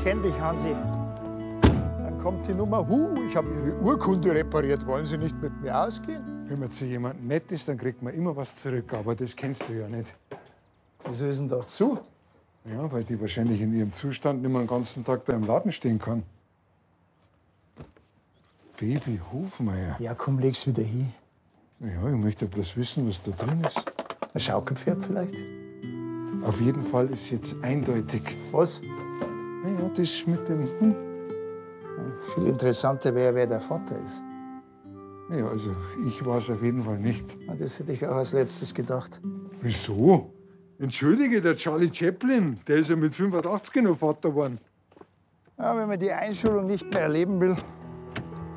kenne dich, Hansi. Dann kommt die Nummer, ich habe Ihre Urkunde repariert, wollen Sie nicht mit mir ausgehen? Wenn man zu jemandem nett ist, dann kriegt man immer was zurück, aber das kennst du ja nicht. Wieso ist denn dazu? Ja, weil die wahrscheinlich in ihrem Zustand nicht mehr den ganzen Tag da im Laden stehen kann. Baby Hofmeier. Ja, komm, leg's wieder hin. Ja, ich möchte bloß wissen, was da drin ist. Ein Schaukelpferd vielleicht? Auf jeden Fall ist jetzt eindeutig. Was? Ja, das mit dem Viel interessanter wäre, wer der Vater ist. Ja, also ich war es auf jeden Fall nicht. Das hätte ich auch als letztes gedacht. Wieso? Entschuldige, der Charlie Chaplin, der ist ja mit 85 noch Vater geworden. Ja, wenn man die Einschulung nicht mehr erleben will,